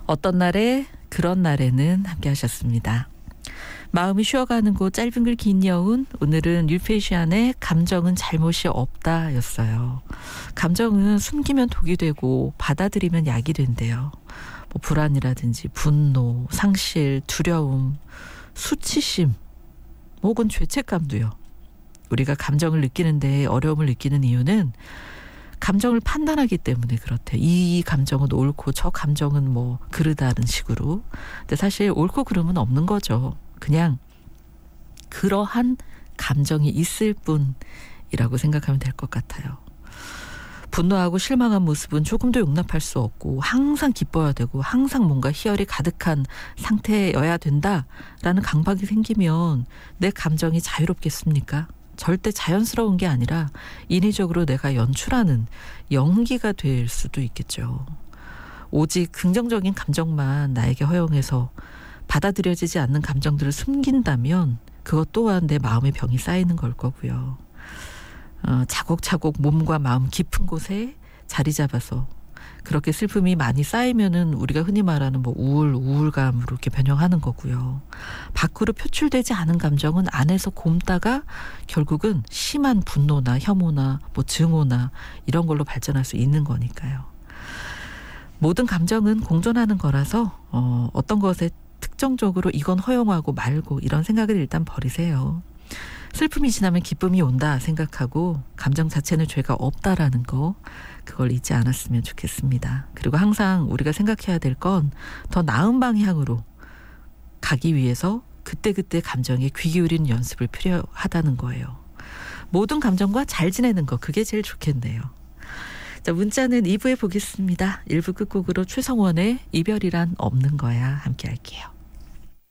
어떤 날에 그런 날에는 함께 하셨습니다. 마음이 쉬어가는 곳 짧은 글 긴 여운, 오늘은 류페시안의 감정은 잘못이 없다 였어요. 감정은 숨기면 독이 되고 받아들이면 약이 된대요. 뭐 불안이라든지 분노, 상실, 두려움, 수치심 혹은 죄책감도요. 우리가 감정을 느끼는데 어려움을 느끼는 이유는 감정을 판단하기 때문에 그렇대. 이 감정은 옳고 저 감정은 뭐 그르다는 식으로. 근데 사실 옳고 그름은 없는 거죠. 그냥 그러한 감정이 있을 뿐이라고 생각하면 될 것 같아요. 분노하고 실망한 모습은 조금도 용납할 수 없고 항상 기뻐야 되고 항상 뭔가 희열이 가득한 상태여야 된다라는 강박이 생기면 내 감정이 자유롭겠습니까? 절대 자연스러운 게 아니라 인위적으로 내가 연출하는 연기가 될 수도 있겠죠. 오직 긍정적인 감정만 나에게 허용해서 받아들여지지 않는 감정들을 숨긴다면 그것 또한 내 마음의 병이 쌓이는 걸 거고요. 차곡차곡 몸과 마음 깊은 곳에 자리 잡아서 그렇게 슬픔이 많이 쌓이면은 우리가 흔히 말하는 뭐 우울감으로 이렇게 변형하는 거고요. 밖으로 표출되지 않은 감정은 안에서 곪다가 결국은 심한 분노나 혐오나 뭐 증오나 이런 걸로 발전할 수 있는 거니까요. 모든 감정은 공존하는 거라서 어떤 것에 특정적으로 이건 허용하고 말고 이런 생각을 일단 버리세요. 슬픔이 지나면 기쁨이 온다 생각하고 감정 자체는 죄가 없다라는 거, 그걸 잊지 않았으면 좋겠습니다. 그리고 항상 우리가 생각해야 될 건 더 나은 방향으로 가기 위해서 그때그때 감정에 귀 기울이는 연습을 필요하다는 거예요. 모든 감정과 잘 지내는 거, 그게 제일 좋겠네요. 자, 문자는 2부에 보겠습니다. 1부 끝곡으로 최성원의 이별이란 없는 거야 함께 할게요.